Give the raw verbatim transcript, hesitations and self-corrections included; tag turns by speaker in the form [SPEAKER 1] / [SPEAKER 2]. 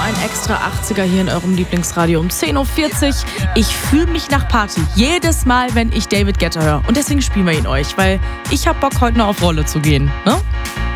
[SPEAKER 1] ein extra achtziger hier in eurem Lieblingsradio um zehn Uhr vierzig. Ich fühle mich nach Party jedes Mal, wenn ich David Guetta höre. Und deswegen spielen wir ihn euch, weil ich hab Bock, heute noch auf Rolle zu gehen. Ne?